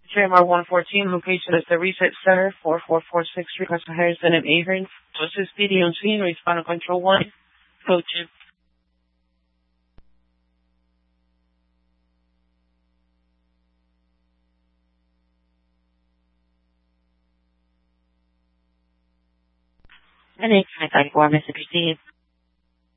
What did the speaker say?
JMR 114, location is the Reset Center, 4446 Street, West Harrison and Ahern. To assist PD on scene, respond to control 1. Code 2. And 8 Mississippi Steve.